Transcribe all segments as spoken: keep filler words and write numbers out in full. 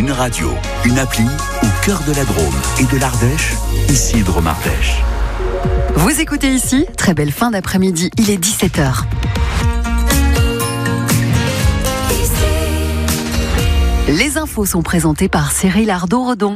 Une radio, une appli au cœur de la Drôme et de l'Ardèche, ici Drôme Ardèche. Vous écoutez ici, très belle fin d'après-midi, il est dix-sept heures. Les infos sont présentées par Cyril Ardo-Redon.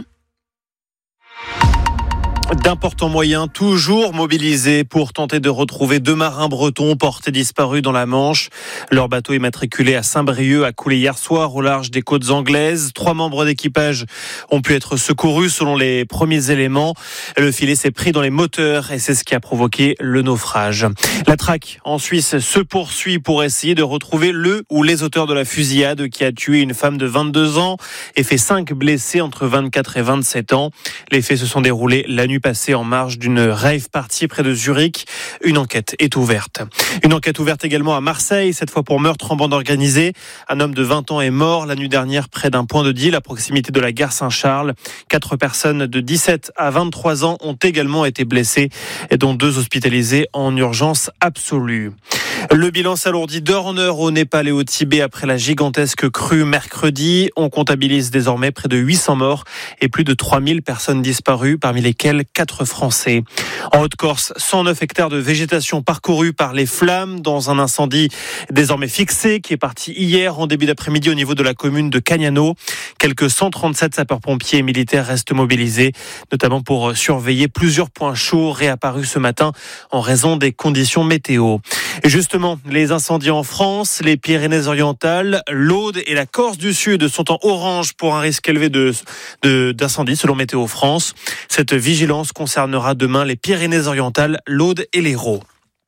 D'importants moyens toujours mobilisés pour tenter de retrouver deux marins bretons portés disparus dans la Manche. Leur bateau immatriculé à Saint-Brieuc a coulé hier soir au large des côtes anglaises. Trois membres d'équipage ont pu être secourus selon les premiers éléments. Le filet s'est pris dans les moteurs et c'est ce qui a provoqué le naufrage. La traque en Suisse se poursuit pour essayer de retrouver le ou les auteurs de la fusillade qui a tué une femme de vingt-deux ans et fait cinq blessés entre vingt-quatre et vingt-sept ans. Les faits se sont déroulés la nuit passée en marge d'une rave party près de Zurich. Une enquête est ouverte. Une enquête ouverte également à Marseille, cette fois pour meurtre en bande organisée. Un homme de vingt ans est mort la nuit dernière près d'un point de deal à proximité de la gare Saint-Charles. Quatre personnes de dix-sept à vingt-trois ans ont également été blessées, et dont deux hospitalisées en urgence absolue. Le bilan s'alourdit d'heure en heure au Népal et au Tibet après la gigantesque crue mercredi. On comptabilise désormais près de huit cents morts et plus de trois mille personnes disparues, parmi lesquelles quatre Français. En Haute-Corse, cent neuf hectares de végétation parcourus par les flammes dans un incendie désormais fixé qui est parti hier en début d'après-midi au niveau de la commune de Cagnano. Quelques cent trente-sept sapeurs-pompiers et militaires restent mobilisés, notamment pour surveiller plusieurs points chauds réapparus ce matin en raison des conditions météo. Et justement, les incendies en France, les Pyrénées-Orientales, l'Aude et la Corse du Sud sont en orange pour un risque élevé de, de, d'incendie selon Météo France. Cette vigilance concernera demain les Pyrénées-Orientales, l'Aude et l'Hérault.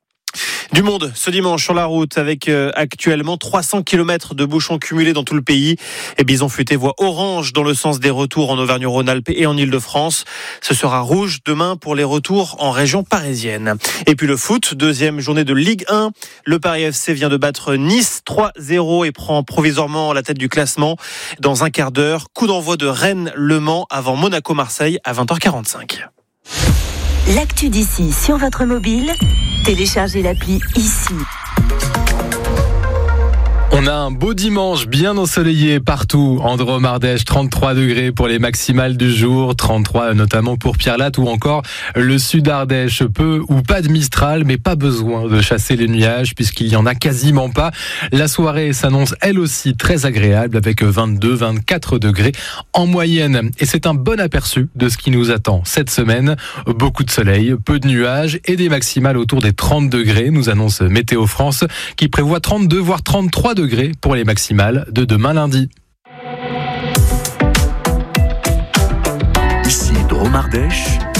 Du monde ce dimanche sur la route avec euh, actuellement trois cents kilomètres de bouchons cumulés dans tout le pays. Et Bison Futé voit orange dans le sens des retours en Auvergne-Rhône-Alpes et en Île-de-France. Ce sera rouge demain pour les retours en région parisienne. Et puis le foot, deuxième journée de Ligue un. Le Paris F C vient de battre Nice trois zéro et prend provisoirement la tête du classement. Dans un quart d'heure, coup d'envoi de Rennes-Le Mans avant Monaco-Marseille à vingt heures quarante-cinq. L'actu d'ici sur votre mobile, téléchargez l'appli ici. On a un beau dimanche bien ensoleillé partout en Drôme Ardèche, trente-trois degrés pour les maximales du jour, trente-trois notamment pour Pierrelatte ou encore le sud Ardèche. Peu ou pas de Mistral, mais pas besoin de chasser les nuages puisqu'il y en a quasiment pas. La soirée s'annonce elle aussi très agréable avec vingt-deux à vingt-quatre degrés en moyenne. Et c'est un bon aperçu de ce qui nous attend cette semaine. Beaucoup de soleil, peu de nuages et des maximales autour des trente degrés, nous annonce Météo France qui prévoit trente-deux voire trente-trois degrés pour les maximales de demain lundi. Ici Drôme Ardèche,